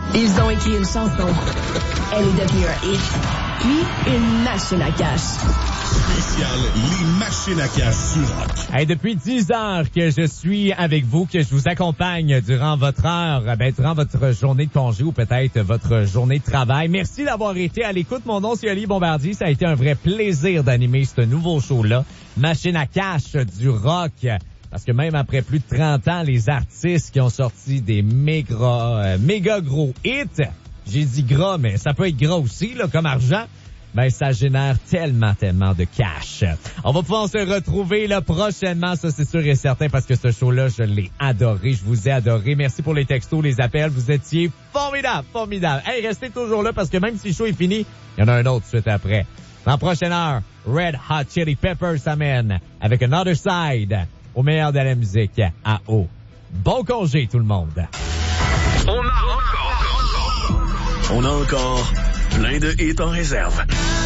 Ils ont écrit une chanson. Elle est devenue un hit. Puis, une machine à cash. Spécial les machines à cash sur Rock. Hey, depuis 10 heures que je suis avec vous, que je vous accompagne durant votre heure, durant votre journée de congé ou peut-être votre journée de travail. Merci d'avoir été à l'écoute. Mon nom, c'est Oli Bombardier. Ça a été un vrai plaisir d'animer ce nouveau show-là. Machine à cash du rock. Parce que même après plus de 30 ans, les artistes qui ont sorti des méga gros hits, j'ai dit gras, mais ça peut être gras aussi, là, comme argent. Ça génère tellement de cash. On va pouvoir se retrouver là prochainement, ça c'est sûr et certain, parce que ce show-là, je l'ai adoré, je vous ai adoré. Merci pour les textos, les appels, vous étiez formidable. Hey, restez toujours là parce que même si le show est fini, il y en a un autre suite après. Dans la prochaine heure, Red Hot Chili Peppers s'amène avec Another Side au meilleur de la musique à eau. Bon congé tout le monde. On a encore plein de hits en réserve.